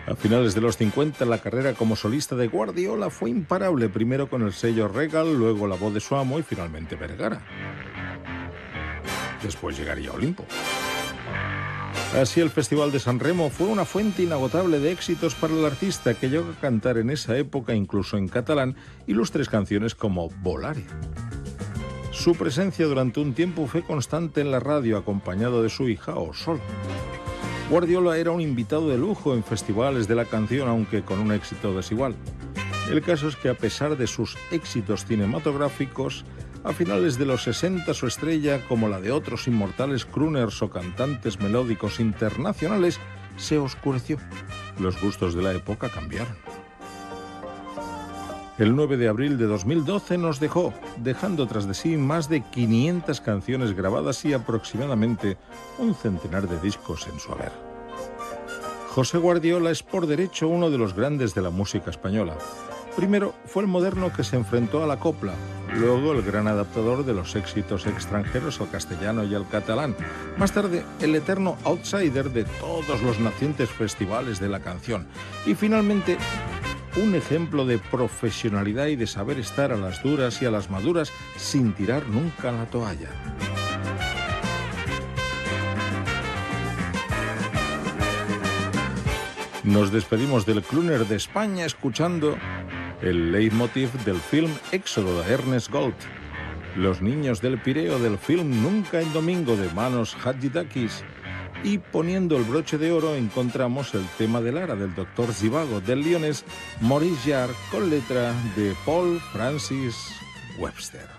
A finales de los 50, la carrera como solista de Guardiola fue imparable, primero con el sello Regal, luego la voz de su amo y finalmente Vergara. Después llegaría Olimpo. Así, el Festival de San Remo fue una fuente inagotable de éxitos para el artista, que llegó a cantar en esa época, incluso en catalán, ilustres canciones como Volare. Su presencia durante un tiempo fue constante en la radio, acompañado de su hija o solo. Guardiola era un invitado de lujo en festivales de la canción, aunque con un éxito desigual. El caso es que, a pesar de sus éxitos cinematográficos, a finales de los 60 su estrella, como la de otros inmortales crooners o cantantes melódicos internacionales, se oscureció. Los gustos de la época cambiaron. El 9 de abril de 2012 nos dejó, dejando tras de sí más de 500 canciones grabadas y aproximadamente un centenar de discos en su haber. José Guardiola es por derecho uno de los grandes de la música española. Primero fue el moderno que se enfrentó a la copla, luego el gran adaptador de los éxitos extranjeros al castellano y al catalán, más tarde el eterno outsider de todos los nacientes festivales de la canción y finalmente un ejemplo de profesionalidad y de saber estar a las duras y a las maduras sin tirar nunca la toalla. Nos despedimos del crooner de España escuchando el leitmotiv del film Éxodo de Ernest Gold, Los niños del Pireo del film Nunca en Domingo de Manos Hadjidakis, y poniendo el broche de oro encontramos el tema de Lara del Dr. Zhivago del lionés Maurice Jarre con letra de Paul Francis Webster.